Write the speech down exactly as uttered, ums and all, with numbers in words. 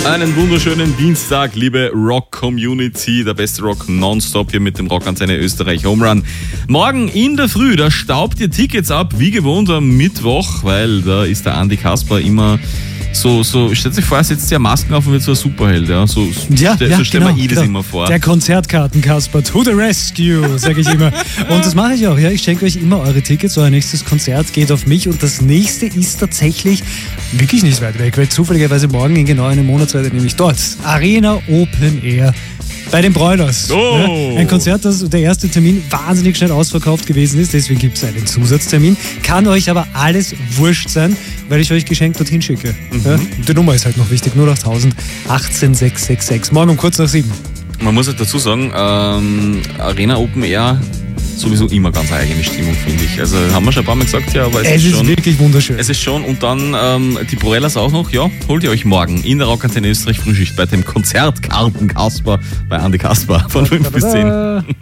Einen wunderschönen Dienstag, liebe Rock-Community. Der beste Rock nonstop hier mit dem Rockantenne Österreich Home Run. Morgen in der Früh, da staubt ihr Tickets ab, wie gewohnt am Mittwoch, weil da ist der Andi Kasper immer so, so, stellt sich vor, er setzt ja Masken auf und wird so ein Superheld. Ja, so, ja, so, ja, so stellen genau, wir eh das genau. immer vor. Der Konzertkarten-Kasper, to the rescue, sage ich immer. Und das mache ich auch, ja. Ich schenke euch immer eure Tickets. Euer nächstes Konzert geht auf mich und das nächste ist tatsächlich wirklich nicht weit weg, weil zufälligerweise morgen in genau einem Monat seid ihr nämlich dort. Arena Open Air. Bei den Broilers. Oh. Ja, ein Konzert, das der erste Termin wahnsinnig schnell ausverkauft gewesen ist, deswegen gibt es einen Zusatztermin. Kann euch aber alles wurscht sein, weil ich euch geschenkt dorthin schicke. Mhm. Ja, die Nummer ist halt noch wichtig, null acht null null achtzehn sechs sechs sechs. Morgen um kurz nach sieben. Man muss halt dazu sagen, ähm, Arena Open Air sowieso immer ganz eigene Stimmung, finde ich. Also haben wir schon ein paar Mal gesagt, ja, aber es, es ist, ist schon, wirklich wunderschön. Es ist schon, und dann ähm, die Broilers auch noch, ja, holt ihr euch morgen in der Rockantenne Österreich Frühschicht bei dem Konzertkarten Kasper bei Andi Kasper von fünf bis zehn.